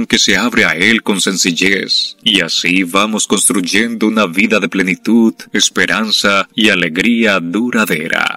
corazón que se abre a Él con sencillez, y así vamos construyendo una vida de plenitud, esperanza y alegría duradera.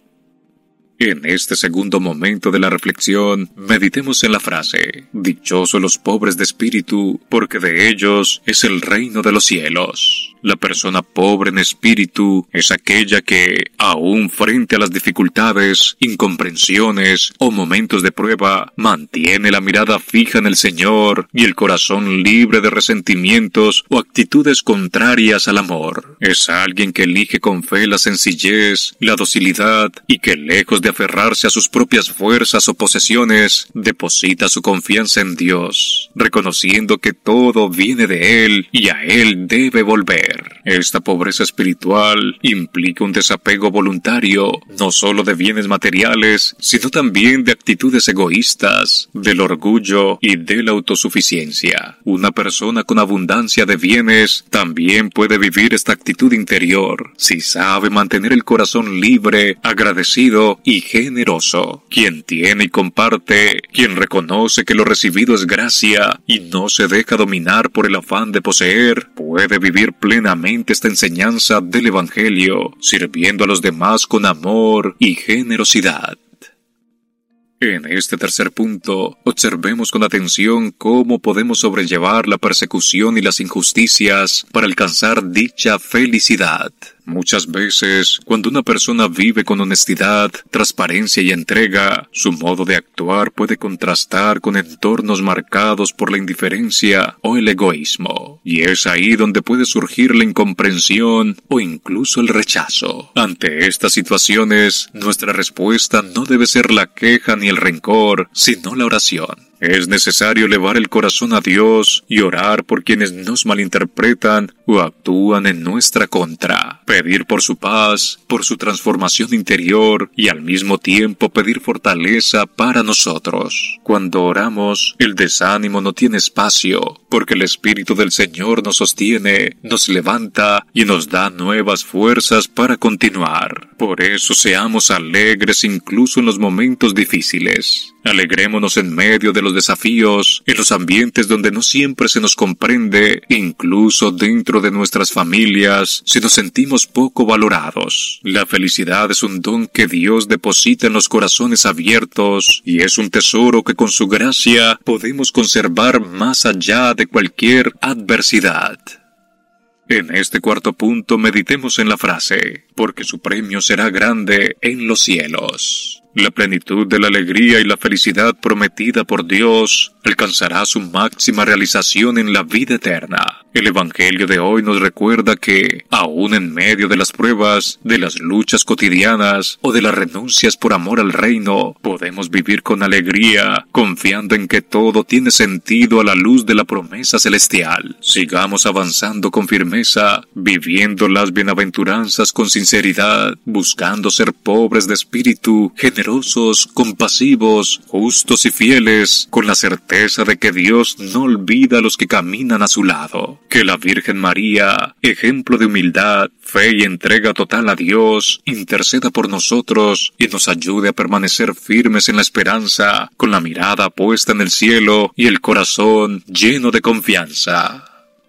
En este segundo momento de la reflexión, meditemos en la frase: dichosos los pobres de espíritu, porque de ellos es el reino de los cielos. La persona pobre en espíritu es aquella que, aun frente a las dificultades, incomprensiones o momentos de prueba, mantiene la mirada fija en el Señor y el corazón libre de resentimientos o actitudes contrarias al amor. Es alguien que elige con fe la sencillez, la docilidad y que, lejos de aferrarse a sus propias fuerzas o posesiones, deposita su confianza en Dios, reconociendo que todo viene de Él y a Él debe volver. Esta pobreza espiritual implica un desapego voluntario, no solo de bienes materiales, sino también de actitudes egoístas, del orgullo y de la autosuficiencia. Una persona con abundancia de bienes también puede vivir esta actitud interior, si sabe mantener el corazón libre, agradecido y generoso. Quien tiene y comparte, quien reconoce que lo recibido es gracia y no se deja dominar por el afán de poseer, puede vivir plenamente esta enseñanza del Evangelio, sirviendo a los demás con amor y generosidad. En este tercer punto, observemos con atención cómo podemos sobrellevar la persecución y las injusticias para alcanzar dicha felicidad. Muchas veces, cuando una persona vive con honestidad, transparencia y entrega, su modo de actuar puede contrastar con entornos marcados por la indiferencia o el egoísmo. Y es ahí donde puede surgir la incomprensión o incluso el rechazo. Ante estas situaciones, nuestra respuesta no debe ser la queja ni el rencor, sino la oración. Es necesario elevar el corazón a Dios y orar por quienes nos malinterpretan o actúan en nuestra contra. Pedir por su paz, por su transformación interior y al mismo tiempo pedir fortaleza para nosotros. Cuando oramos, el desánimo no tiene espacio, porque el Espíritu del Señor nos sostiene, nos levanta y nos da nuevas fuerzas para continuar. Por eso seamos alegres incluso en los momentos difíciles. Alegrémonos en medio de los desafíos, en los ambientes donde no siempre se nos comprende, incluso dentro de nuestras familias, si nos sentimos poco valorados. La felicidad es un don que Dios deposita en los corazones abiertos y es un tesoro que con su gracia podemos conservar más allá de cualquier adversidad. En este cuarto punto meditemos en la frase: porque su premio será grande en los cielos. La plenitud de la alegría y la felicidad prometida por Dios alcanzará su máxima realización en la vida eterna. El Evangelio de hoy nos recuerda que, aún en medio de las pruebas, de las luchas cotidianas o de las renuncias por amor al reino, podemos vivir con alegría, confiando en que todo tiene sentido a la luz de la promesa celestial. Sigamos avanzando con firmeza, viviendo las bienaventuranzas con sinceridad, buscando ser pobres de espíritu, generosos, compasivos, justos y fieles, con la certeza de que Dios no olvida a los que caminan a su lado. Que la Virgen María, ejemplo de humildad, fe y entrega total a Dios, interceda por nosotros y nos ayude a permanecer firmes en la esperanza, con la mirada puesta en el cielo y el corazón lleno de confianza.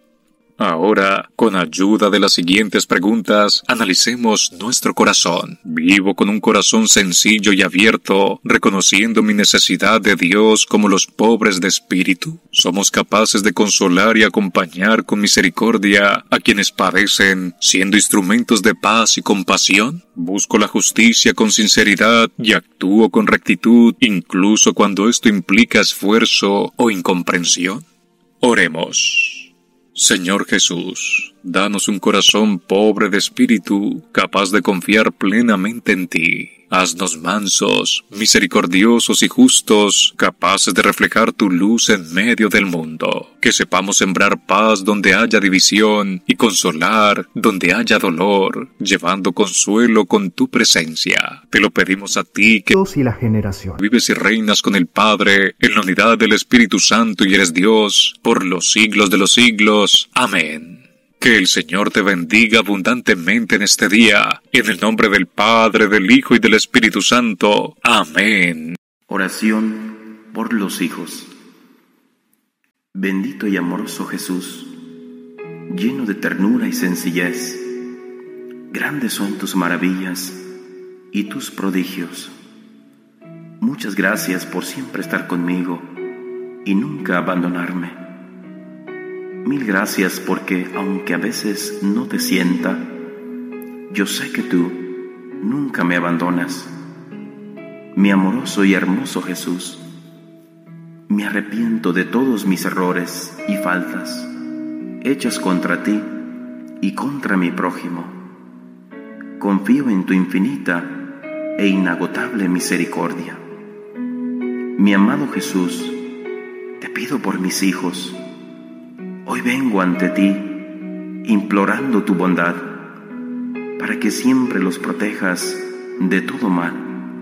Ahora, con ayuda de las siguientes preguntas, analicemos nuestro corazón. ¿Vivo con un corazón sencillo y abierto, reconociendo mi necesidad de Dios como los pobres de espíritu? ¿Somos capaces de consolar y acompañar con misericordia a quienes padecen, siendo instrumentos de paz y compasión? ¿Busco la justicia con sinceridad y actúo con rectitud, incluso cuando esto implica esfuerzo o incomprensión? Oremos. Señor Jesús, danos un corazón pobre de espíritu, capaz de confiar plenamente en ti. Haznos mansos, misericordiosos y justos, capaces de reflejar tu luz en medio del mundo. Que sepamos sembrar paz donde haya división y consolar donde haya dolor, llevando consuelo con tu presencia. Te lo pedimos a ti que Dios y la generación. Vives y reinas con el Padre, en la unidad del Espíritu Santo y eres Dios, por los siglos de los siglos. Amén. Que el Señor te bendiga abundantemente en este día, en el nombre del Padre, del Hijo y del Espíritu Santo. Amén. Oración por los hijos. Bendito y amoroso Jesús, lleno de ternura y sencillez, grandes son tus maravillas y tus prodigios. Muchas gracias por siempre estar conmigo y nunca abandonarme. Mil gracias porque, aunque a veces no te sienta, yo sé que tú nunca me abandonas. Mi amoroso y hermoso Jesús, me arrepiento de todos mis errores y faltas hechas contra ti y contra mi prójimo. Confío en tu infinita e inagotable misericordia. Mi amado Jesús, te pido por mis hijos. Hoy vengo ante ti implorando tu bondad para que siempre los protejas de todo mal.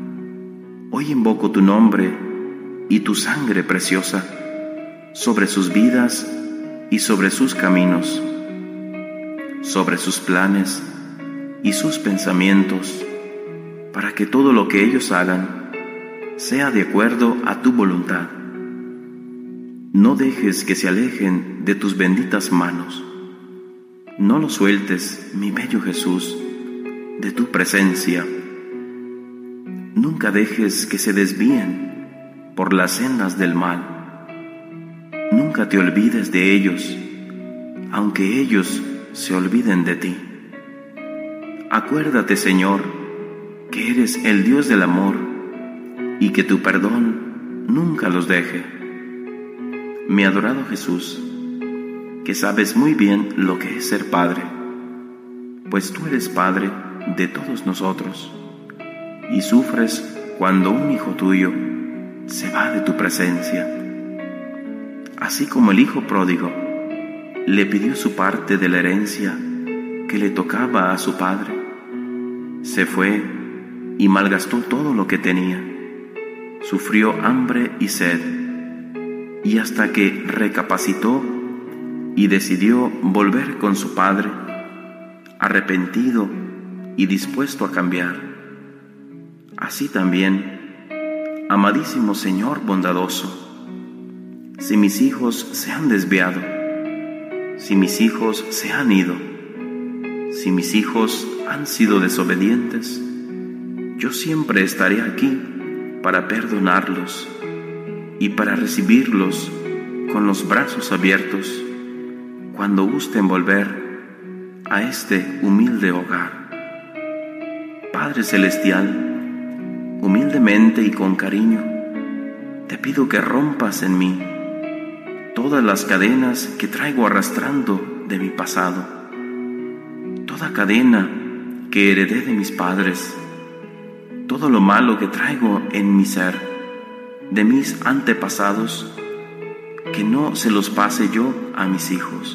Hoy invoco tu nombre y tu sangre preciosa sobre sus vidas y sobre sus caminos, sobre sus planes y sus pensamientos, para que todo lo que ellos hagan sea de acuerdo a tu voluntad. No dejes que se alejen de tus benditas manos. No los sueltes, mi bello Jesús, de tu presencia. Nunca dejes que se desvíen por las sendas del mal. Nunca te olvides de ellos, aunque ellos se olviden de ti. Acuérdate, Señor, que eres el Dios del amor y que tu perdón nunca los deje. Mi adorado Jesús, que sabes muy bien lo que es ser padre, pues tú eres padre de todos nosotros y sufres cuando un hijo tuyo se va de tu presencia. Así como el hijo pródigo le pidió su parte de la herencia que le tocaba a su padre, se fue y malgastó todo lo que tenía, sufrió hambre y sed, y hasta que recapacitó y decidió volver con su padre, arrepentido y dispuesto a cambiar. Así también, amadísimo Señor bondadoso, si mis hijos se han desviado, si mis hijos se han ido, si mis hijos han sido desobedientes, yo siempre estaré aquí para perdonarlos y para recibirlos con los brazos abiertos cuando gusten volver a este humilde hogar. Padre Celestial, humildemente y con cariño, te pido que rompas en mí todas las cadenas que traigo arrastrando de mi pasado, toda cadena que heredé de mis padres, todo lo malo que traigo en mi ser, de mis antepasados, que no se los pase yo a mis hijos.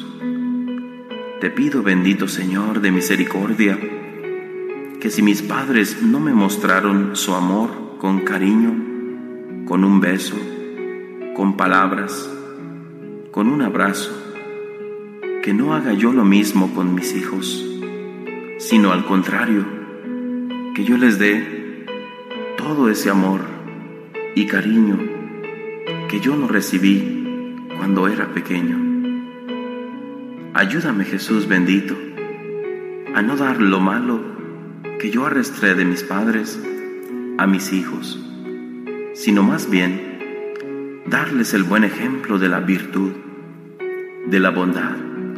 Te pido, bendito Señor de misericordia, que si mis padres no me mostraron su amor con cariño, con un beso, con palabras, con un abrazo, que no haga yo lo mismo con mis hijos, sino al contrario, que yo les dé todo ese amor y cariño que yo no recibí cuando era pequeño. Ayúdame, Jesús bendito, a no dar lo malo que yo arrastré de mis padres a mis hijos, sino más bien darles el buen ejemplo de la virtud, de la bondad,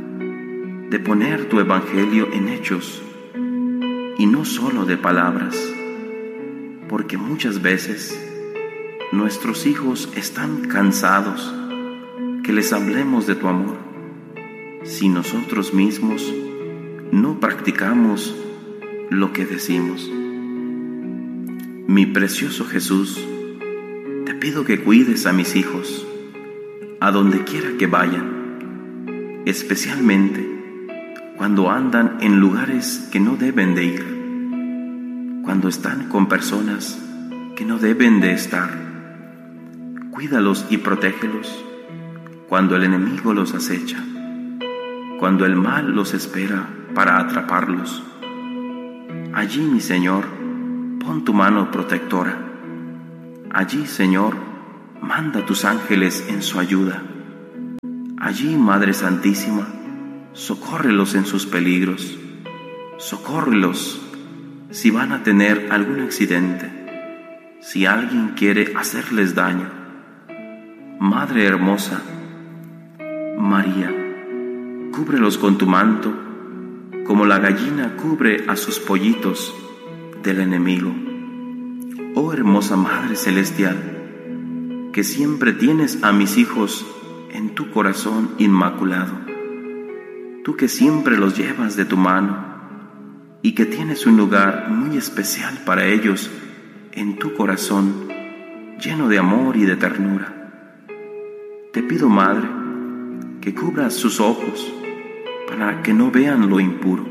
de poner tu evangelio en hechos y no solo de palabras, porque muchas veces nuestros hijos están cansados que les hablemos de tu amor si nosotros mismos no practicamos lo que decimos. Mi precioso Jesús, te pido que cuides a mis hijos a donde quiera que vayan, especialmente cuando andan en lugares que no deben de ir, cuando están con personas que no deben de estar. Cuídalos y protégelos cuando el enemigo los acecha, cuando el mal los espera para atraparlos. Allí, mi Señor, pon tu mano protectora. Allí, Señor, manda tus ángeles en su ayuda. Allí, Madre Santísima, socórrelos en sus peligros, socórrelos si van a tener algún accidente, si alguien quiere hacerles daño. Madre hermosa, María, cúbrelos con tu manto, como la gallina cubre a sus pollitos del enemigo. Oh hermosa Madre Celestial, que siempre tienes a mis hijos en tu corazón inmaculado, tú que siempre los llevas de tu mano y que tienes un lugar muy especial para ellos en tu corazón, lleno de amor y de ternura. Te pido, Madre, que cubras sus ojos para que no vean lo impuro.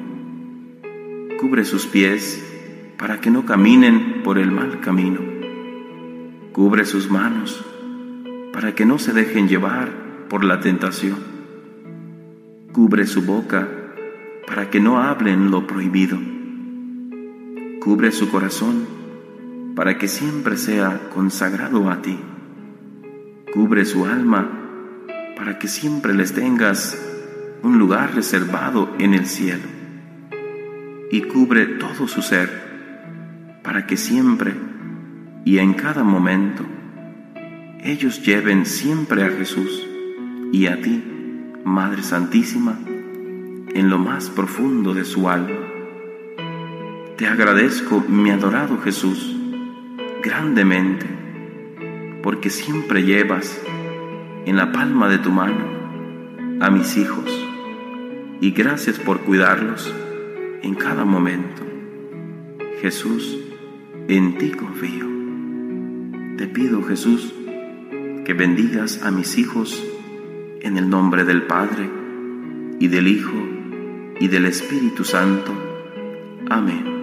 Cubre sus pies para que no caminen por el mal camino. Cubre sus manos para que no se dejen llevar por la tentación. Cubre su boca para que no hablen lo prohibido. Cubre su corazón para que siempre sea consagrado a ti. Cubre su alma para que siempre les tengas un lugar reservado en el cielo. Y cubre todo su ser para que siempre y en cada momento ellos lleven siempre a Jesús y a ti, Madre Santísima, en lo más profundo de su alma. Te agradezco, mi adorado Jesús, grandemente, porque siempre llevas en la palma de tu mano a mis hijos, y gracias por cuidarlos en cada momento. Jesús, en ti confío. Te pido, Jesús, que bendigas a mis hijos en el nombre del Padre, y del Hijo, y del Espíritu Santo. Amén.